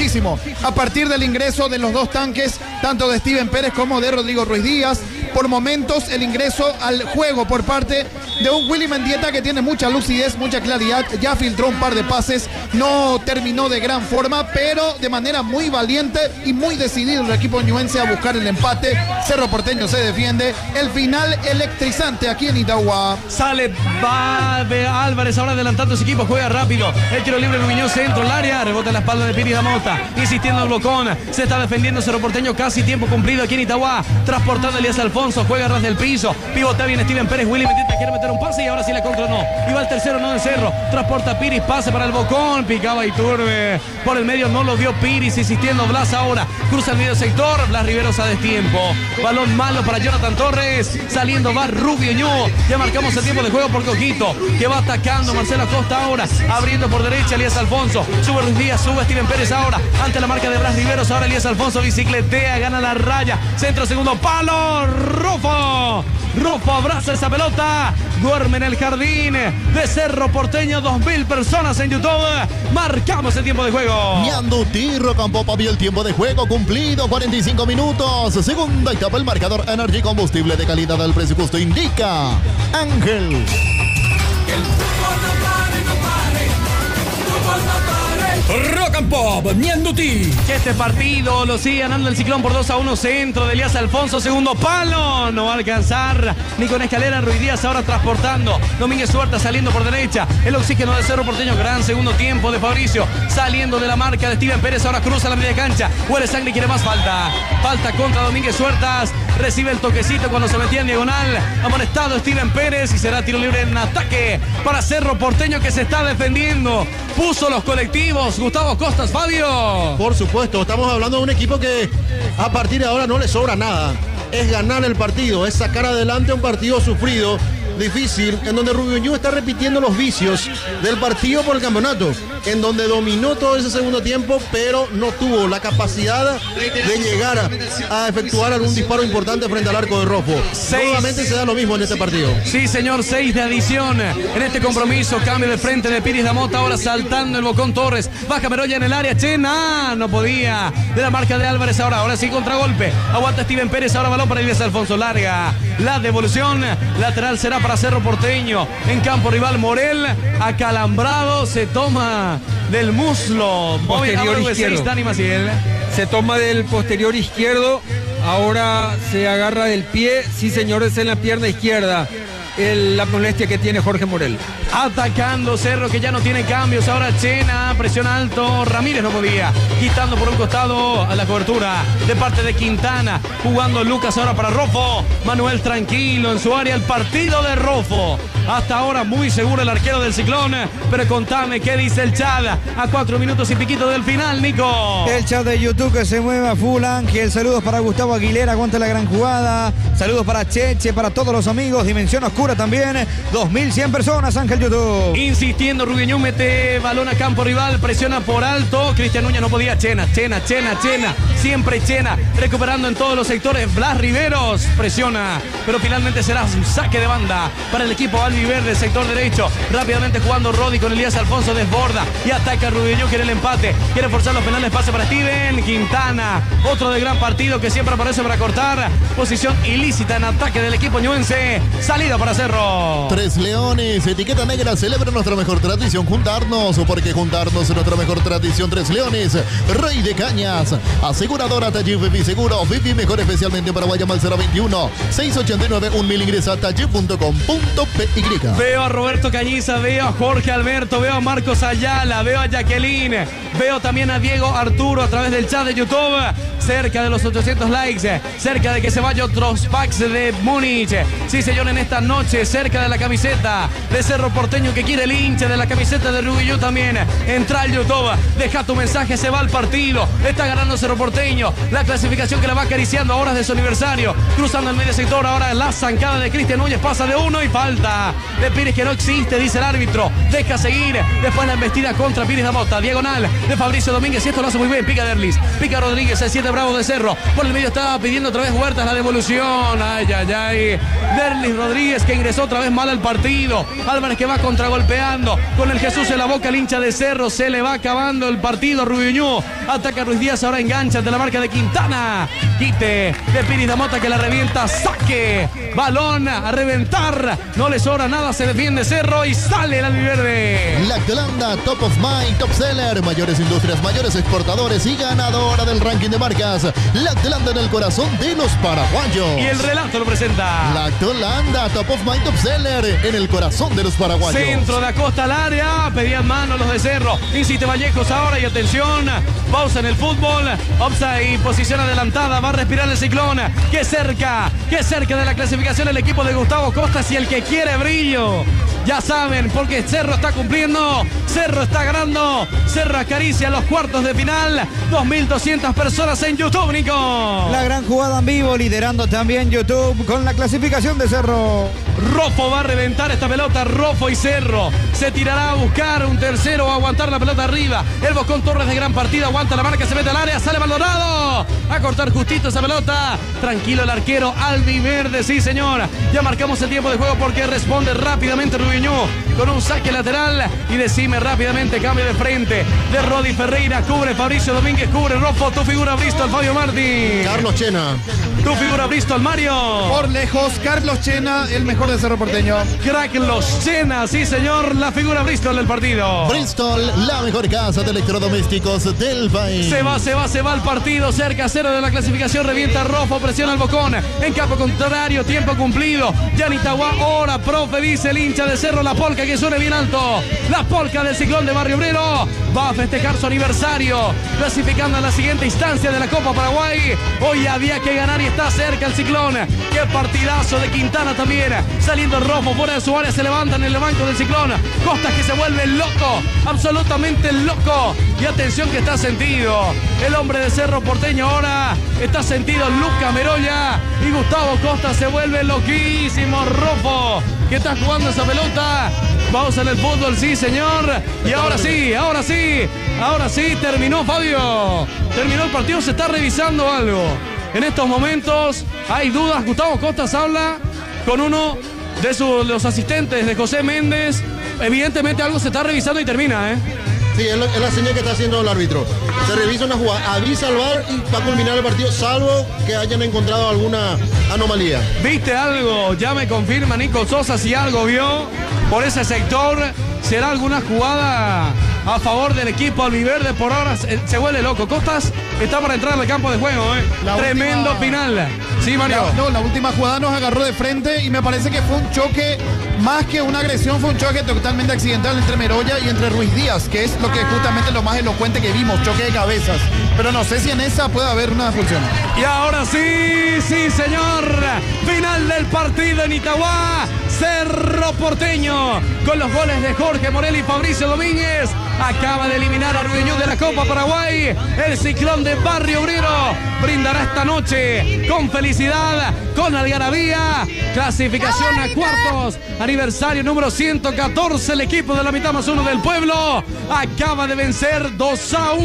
muchísimo. A partir del ingreso de los dos tanques, tanto de Steven Pérez como de Rodrigo Ruiz Díaz, por momentos el ingreso al juego por parte de un Willy Mendieta que tiene mucha lucidez, mucha claridad, ya filtró un par de pases, no terminó de gran forma, pero de manera muy valiente y muy decidido el equipo ñuense a buscar el empate. Cerro Porteño se defiende, el final electrizante aquí en Itagua. Sale, va Álvarez ahora adelantando su equipo, juega rápido, el tiro libre Rubiñón, centro, el área, rebota en la espalda de Piri Damota, insistiendo el Bocón, se está defendiendo Cerro Porteño, casi tiempo cumplido aquí en Itagua, transportando a Elías Alfonso, juega ras del piso, pivotea bien Steven Pérez, Willy Mendieta quiere meter un pase y ahora sí la contra no, y va el tercero no del Cerro, transporta Piris, pase para el Bocón, picaba Iturbe, por el medio no lo vio Piris, insistiendo Blas ahora, cruza el medio sector, Blas Riveros a destiempo, balón malo para Jonathan Torres, saliendo va Rubio Ñu, ya marcamos el tiempo de juego por Coquito, que va atacando Marcelo Acosta ahora, abriendo por derecha Elías Alfonso, sube Ruiz Díaz, sube Steven Pérez ahora, ante la marca de Blas Riveros, ahora Elías Alfonso bicicletea, gana la raya, centro segundo palo, Rufo abraza esa pelota, duerme en el jardín de Cerro Porteño, 2000 personas en YouTube, marcamos el tiempo de juego. Ñandutí, Rocampo, vio el tiempo de juego cumplido, 45 minutos, segunda etapa, el marcador Energy, combustible de calidad al precio justo, indica Ángel. Rock and Pop, Ñandutí. Que este partido lo sigue ganando el Ciclón por 2-1, centro de Elías Alfonso, segundo palo, no va a alcanzar ni con escalera. Ruiz Díaz ahora transportando, Domínguez Huerta saliendo por derecha, el oxígeno de Cerro Porteño, gran segundo tiempo de Fabricio, saliendo de la marca de Steven Pérez, ahora cruza la media cancha, huele sangre, quiere más falta contra Domínguez Huertas, recibe el toquecito cuando se metía en diagonal, amonestado Steven Pérez y será tiro libre en ataque para Cerro Porteño, que se está defendiendo, puso los colectivos. Gustavo Costas, Fabio. Por supuesto, estamos hablando de un equipo que a partir de ahora no le sobra nada. Es ganar el partido, es sacar adelante un partido sufrido, difícil, en donde Rubio Ñu está repitiendo los vicios del partido por el campeonato, en donde dominó todo ese segundo tiempo, pero no tuvo la capacidad de llegar a efectuar algún disparo importante frente al arco de Rofo. Nuevamente se da lo mismo en este partido. Sí, señor, 6 de adición en este compromiso. Cambio de frente de Piris Damota, ahora saltando el Bocón Torres. Baja Meroya en el área, Chena, no podía. De la marca de Álvarez ahora sí contragolpe. Aguanta Steven Pérez, ahora balón para Elías Alfonso. Larga la devolución. Lateral será para Cerro Porteño. En campo rival, Morel, acalambrado, se toma del muslo posterior izquierdo. Dani Maciel. Se toma del posterior izquierdo, ahora se agarra del pie, sí señores, en la pierna izquierda. La molestia que tiene Jorge Morel. Atacando Cerro, que ya no tiene cambios. Ahora Chena, presión alto. Ramírez no podía. Quitando por un costado a la cobertura de parte de Quintana. Jugando Lucas ahora para Rofo. Manuel tranquilo en su área. El partido de Rofo. Hasta ahora muy seguro el arquero del Ciclón. Pero contame qué dice el chat. A 4 minutos y piquito del final, Nico. El chat de YouTube que se mueve a full, Ángel. Saludos para Gustavo Aguilera. Aguanta la gran jugada. Saludos para Cheche, para todos los amigos. Dimensión Oscura también, 2100 personas, Ángel YouTube. Insistiendo, Rubiñón mete balón a campo rival, presiona por alto, Cristian Núñez no podía, Chena, siempre Chena, recuperando en todos los sectores, Blas Riveros presiona, pero finalmente será un saque de banda para el equipo albiverde, sector derecho, rápidamente jugando Rodi con Elías Alfonso, desborda y ataca a Rubiñón, quiere el empate, quiere forzar los penales, pase para Steven Quintana, otro de gran partido que siempre aparece para cortar, posición ilícita en ataque del equipo ñuense, salida para Cerro. Tres Leones, etiqueta negra, celebra nuestra mejor tradición, juntarnos, porque juntarnos es nuestra mejor tradición. Tres Leones, Rey de Cañas, aseguradora Taller Vivi Seguro, Vivi mejor especialmente para Guayama al 021 689 1000, ingresa a taller.com.py. Veo a Roberto Cañiza, veo a Jorge Alberto, veo a Marcos Ayala, veo a Jacqueline, veo también a Diego Arturo a través del chat de YouTube, cerca de los 800 likes, cerca de que se vaya otros packs de Múnich. Sí, señor, en esta noche, cerca de la camiseta de Cerro Porteño, que quiere el hincha de la camiseta de Rubio también. Entra al YouTube, deja tu mensaje, se va al partido. Está ganando Cerro Porteño. La clasificación que la va acariciando a horas de su aniversario. Cruzando el medio sector, ahora la zancada de Cristian Núñez, pasa de uno y falta de Pires que no existe, dice el árbitro. Deja seguir, después la embestida contra Pires Damota. Diagonal de Fabricio Domínguez, y esto lo hace muy bien, pica Derlis. Pica Rodríguez, el 7 Bravo de Cerro. Por el medio estaba pidiendo otra vez Huertas la devolución. Ay. Derlis Rodríguez que ingresó otra vez mal al partido. Álvarez que va contragolpeando. Con el Jesús en la boca, el hincha de Cerro. Se le va acabando el partido. Rubiñú ataca a Ruiz Díaz. Ahora engancha ante la marca de Quintana. Quite de Piris Damota que la revienta. Saque. Balón a reventar. No le sobra nada. Se defiende Cerro y sale el albiverde. Lactolanda, top of mind, top seller. Mayores industrias, mayores exportadores y ganadora del ranking de marcas. Lactolanda en el corazón de los paraguayos. Y el relato lo presenta Lactolanda, top of mind, top seller en el corazón de los paraguayos. Centro de Acosta al área. Pedían mano los de Cerro. Insiste Vallejos ahora y atención. Pausa en el fútbol. Offside, posición adelantada. Va a respirar el Ciclón. Que cerca de la clasificación el equipo de Gustavo Costas y el que quiere brillo. Ya saben, porque Cerro está cumpliendo, Cerro está ganando, Cerro acaricia los cuartos de final. 2.200 personas en YouTube, Nico. La gran jugada en vivo, liderando también YouTube con la clasificación de Cerro. Rofo va a reventar esta pelota, Rofo y Cerro. Se tirará a buscar un tercero o aguantar la pelota arriba. El Bocón Torres de gran partido, aguanta la marca, se mete al área, sale Maldonado. A cortar justito esa pelota. Tranquilo el arquero albiverde, sí señor. Ya marcamos el tiempo de juego porque responde rápidamente Rubiñú con un saque lateral y decime rápidamente, cambio de frente de Rodi Ferreira, cubre Fabricio Domínguez, cubre Rofo, tu figura Bristol, Fabio Martí. Carlos Chena. Tu figura Bristol, Mario. Por lejos, Carlos Chena, el mejor de Cerro Porteño. Crack los Chena, sí señor, la figura Bristol del partido. Bristol, la mejor casa de electrodomésticos del país. Se va el partido, cerca cero de la clasificación, revienta Rofo, presiona al Bocón, en campo contrario, tiempo cumplido. Yanitagua, hora, profe, dice el hincha de Cerro, la polca que suene bien alto. La polca del Ciclón de Barrio Obrero va a festejar su aniversario, clasificando a la siguiente instancia de la Copa Paraguay. Hoy había que ganar y está cerca el Ciclón. Qué partidazo de Quintana también, saliendo Rofo fuera de su área, se levantan en el banco del Ciclón. Costas que se vuelve loco, absolutamente loco. Y atención que está sentido el hombre de Cerro Porteño, ahora está sentido Luca Merolla y Gustavo Costa se vuelve loquísimo. Rofo que está jugando esa pelota. Pausa en el fútbol, sí señor. Y ahora sí, terminó Fabio. Terminó el partido, se está revisando algo. En estos momentos hay dudas. Gustavo Costas habla con uno de los asistentes de José Méndez. Evidentemente algo se está revisando y termina, Sí, es la señal que está haciendo el árbitro. Se revisa una jugada, avisa al VAR y va a culminar el partido, salvo que hayan encontrado alguna anomalía. ¿Viste algo? Ya me confirma Nico Sosa si algo vio por ese sector. ¿Será alguna jugada a favor del equipo albiverde? Por ahora se vuelve loco. Costas está para entrar al campo de juego, Tremendo final. Sí, Mario. La última jugada nos agarró de frente y me parece que fue un choque, más que una agresión, fue un choque totalmente accidental entre Merolla y entre Ruiz Díaz, que es lo que justamente lo más elocuente que vimos, choque de cabezas. Pero no sé si en esa puede haber una expulsión. Y ahora sí señor, final del partido en Itagua. Cerro Porteño con los goles de Jorge Morel y Fabricio Domínguez acaba de eliminar a Rubiñú de la Copa Paraguay. El Ciclón de Barrio Obrero brindará esta noche con felicidad, con algarabía, clasificación a cuartos, aniversario número 114. El equipo de la mitad más uno del pueblo acaba de vencer 2-1